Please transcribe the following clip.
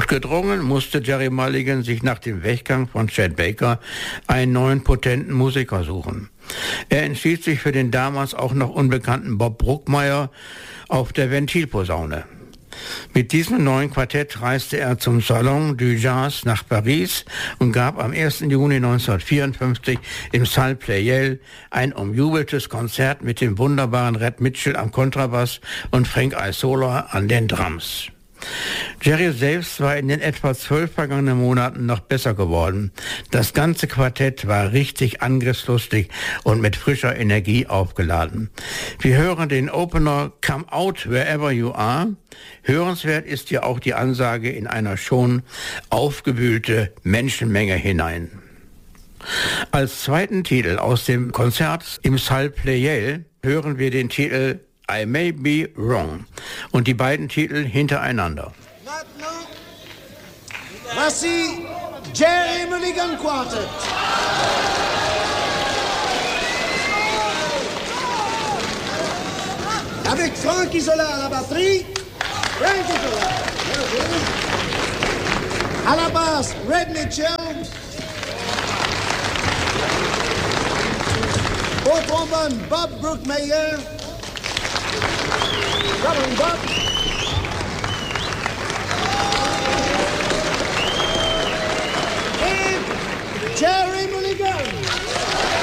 Notgedrungen musste Gerry Mulligan sich nach dem Weggang von Chet Baker einen neuen potenten Musiker suchen. Er entschied sich für den damals auch noch unbekannten Bob Brookmeyer auf der Ventilposaune. Mit diesem neuen Quartett reiste er zum Salon du Jazz nach Paris und gab am 1. Juni 1954 im Salle Pleyel ein umjubeltes Konzert mit dem wunderbaren Red Mitchell am Kontrabass und Frank Isola an den Drums. Gerry selbst war in den etwa 12 vergangenen Monaten noch besser geworden. Das ganze Quartett war richtig angriffslustig und mit frischer Energie aufgeladen. Wir hören den Opener Come Out Wherever You Are. Hörenswert ist ja auch die Ansage in einer schon aufgewühlte Menschenmenge hinein. Als zweiten Titel aus dem Konzert im Salle Pleyel hören wir den Titel I May Be Wrong und die beiden Titel hintereinander. Voici Gerry Mulligan Quartet. Avec Frank Isola à la batterie. Frank Isola. À la basse, Red Mitchell. Au trombone, Bob Brookmeyer. Bob.